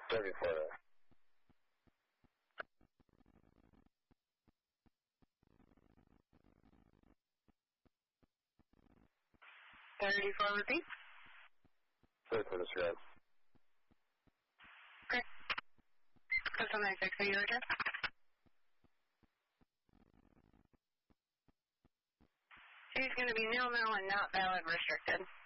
34 there. 34, repeat. 34, disregard. Okay. Crystal 96, are you return? She's going to be nil and not valid restricted.